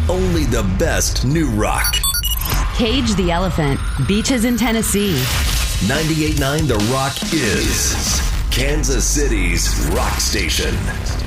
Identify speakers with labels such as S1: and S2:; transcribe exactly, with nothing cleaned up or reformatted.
S1: only the best new rock.
S2: Cage the Elephant, Beaches in Tennessee.
S1: ninety-eight point nine The Rock is Kansas City's rock station.